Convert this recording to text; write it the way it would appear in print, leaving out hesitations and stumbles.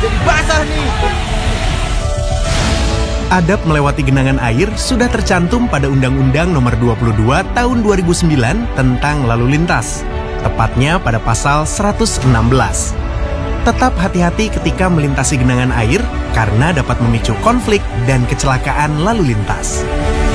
jadi basah nih. Adab melewati genangan air sudah tercantum pada Undang-Undang Nomor 22 Tahun 2009 tentang lalu lintas, tepatnya pada pasal 116. Tetap hati-hati ketika melintasi genangan air karena dapat memicu konflik dan kecelakaan lalu lintas.